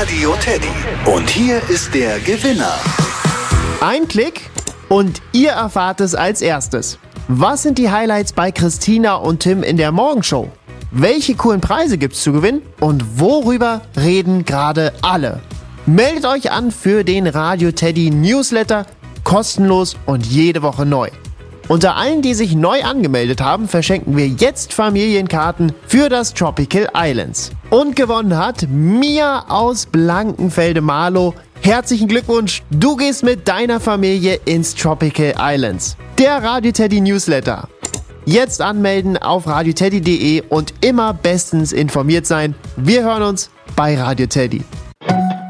Radio Teddy. Und hier ist der Gewinner. Ein Klick und ihr erfahrt es als erstes. Was sind die Highlights bei Christina und Tim in der Morgenshow? Welche coolen Preise gibt's zu gewinnen? Und worüber reden gerade alle? Meldet euch an für den Radio Teddy Newsletter, kostenlos und jede Woche neu. Unter allen, die sich neu angemeldet haben, verschenken wir jetzt Familienkarten für das Tropical Islands. Und gewonnen hat Mia aus Blankenfelde-Marlow. Herzlichen Glückwunsch, du gehst mit deiner Familie ins Tropical Islands. Der Radio Teddy Newsletter. Jetzt anmelden auf radioteddy.de und immer bestens informiert sein. Wir hören uns bei Radio Teddy.